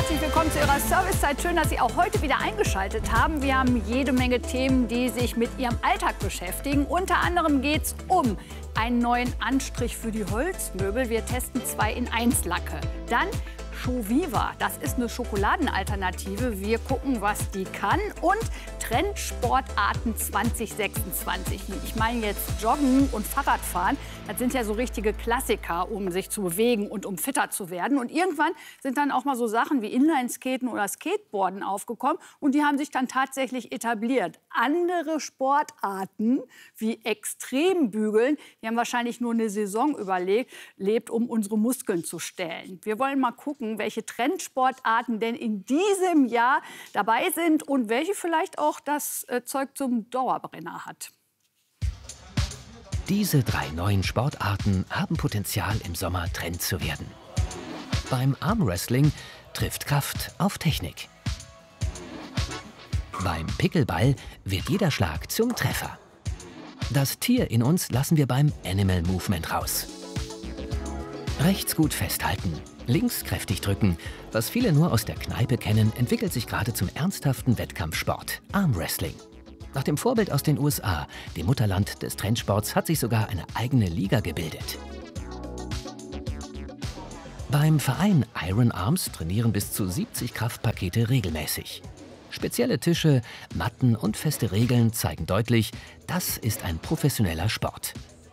Herzlich willkommen zu Ihrer Servicezeit. Schön, dass Sie auch heute wieder eingeschaltet haben. Wir haben jede Menge Themen, die sich mit Ihrem Alltag beschäftigen. Unter anderem geht es um einen neuen Anstrich für die Holzmöbel. Wir testen 2-in-1 Lacke. Dann Shoviva, das ist eine Schokoladenalternative. Wir gucken, was die kann. Und Trendsportarten 2026. Ich meine jetzt Joggen und Fahrradfahren. Das sind ja so richtige Klassiker, um sich zu bewegen und um fitter zu werden. Und irgendwann sind dann auch mal so Sachen wie Inlineskaten oder Skateboarden aufgekommen. Und die haben sich dann tatsächlich etabliert. Andere Sportarten wie Extrembügeln, die haben wahrscheinlich nur eine Saison überlebt, um unsere Muskeln zu stellen. Wir wollen mal gucken, welche Trendsportarten denn in diesem Jahr dabei sind und welche vielleicht auch das Zeug zum Dauerbrenner hat. Diese 3 neuen Sportarten haben Potenzial, im Sommer Trend zu werden. Beim Armwrestling trifft Kraft auf Technik. Beim Pickleball wird jeder Schlag zum Treffer. Das Tier in uns lassen wir beim Animal Movement raus. Rechts gut festhalten, links kräftig drücken. Was viele nur aus der Kneipe kennen, entwickelt sich gerade zum ernsthaften Wettkampfsport, Armwrestling. Nach dem Vorbild aus den USA, dem Mutterland des Trendsports, hat sich sogar eine eigene Liga gebildet. Beim Verein Iron Arms trainieren bis zu 70 Kraftpakete regelmäßig. Spezielle Tische, Matten und feste Regeln zeigen deutlich, das ist ein professioneller Sport.